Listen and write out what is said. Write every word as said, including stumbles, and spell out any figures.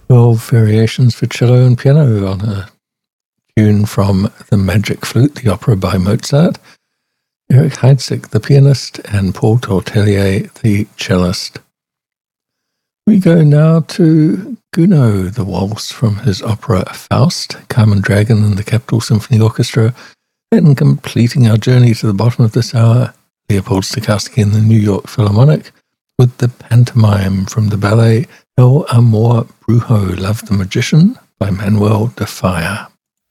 twelve variations for cello and piano on a tune from The Magic Flute, the opera by Mozart. Eric Heidsieck, the pianist, and Paul Tortelier, the cellist. We go now to Gounod, the waltz from his opera Faust, Carmen Dragon and the Capitol Symphony Orchestra, and completing our journey to the bottom of this hour, Leopold Stokowski and the New York Philharmonic, with the pantomime from the ballet El Amor Brujo, Love the Magician, by Manuel de Falla.